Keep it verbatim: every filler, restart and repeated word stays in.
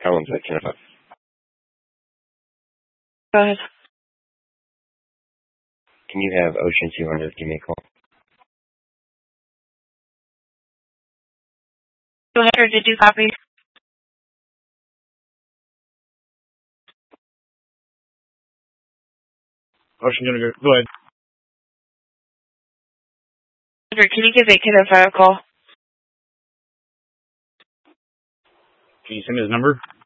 Collins at ten o'clock. Go ahead. Can you have Ocean two hundred give me a call? two hundred, did you copy? Ocean two hundred, go ahead. Can you give a kid a phone call? Can you send me his number?